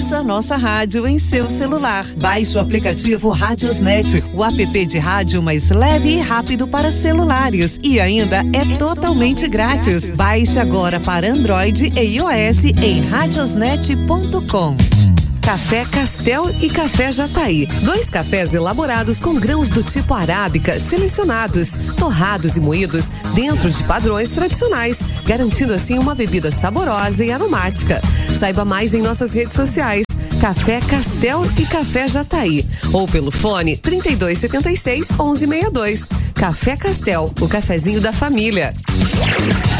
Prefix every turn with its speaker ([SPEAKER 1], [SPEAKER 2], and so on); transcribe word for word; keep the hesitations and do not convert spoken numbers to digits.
[SPEAKER 1] Ouça nossa rádio em seu celular. Baixe o aplicativo Radiosnet, o app de rádio mais leve e rápido para celulares. E ainda é totalmente grátis. Baixe agora para Android e iOS em radiosnet ponto com. Café Castel e Café Jataí. Dois cafés elaborados com grãos do tipo arábica, selecionados, torrados e moídos dentro de padrões tradicionais, garantindo assim uma bebida saborosa e aromática. Saiba mais em nossas redes sociais. Café Castel e Café Jataí. Ou pelo fone trinta e dois setenta e seis, onze sessenta e dois. Café Castel, o cafezinho da família.